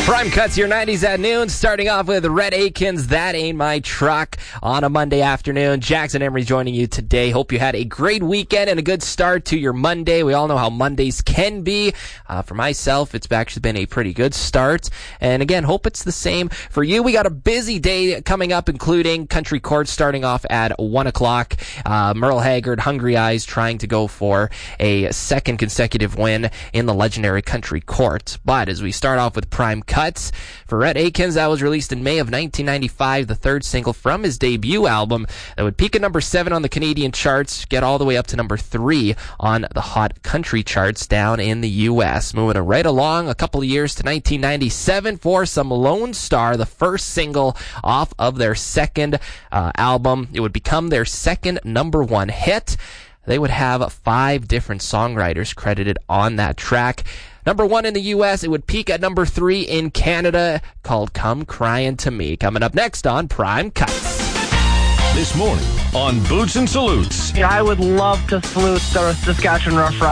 Prime Cuts, your 90s at noon, starting off with Rhett Akins, That Ain't My Truck, on a Monday afternoon. Jackson Emery joining you today. Hope you had a great weekend and a good start to your Monday. We all know how Mondays can be. For myself, it's actually been a pretty good start. And again, hope it's the same for you. We got a busy day coming up, including Country Court starting off at 1 o'clock. Merle Haggard, Hungry Eyes, trying to go for a second consecutive win in the legendary Country Court. But as we start off with Prime Cuts, for Rhett Akins, that was released in May of 1995, the third single from his debut album that would peak at number 7 on the Canadian charts, get all the way up to number 3 on the Hot Country charts down in the U.S. Moving it right along a couple of years to 1997 for Some Lone Star, the first single off of their second album. It would become their second number 1 hit. They would have 5 different songwriters credited on that track. Number 1 in the U.S., it would peak at number 3 in Canada, called Come Crying to Me. Coming up next on Prime Cuts. This morning on Boots and Salutes. I would love to salute the Saskatchewan Roughriders.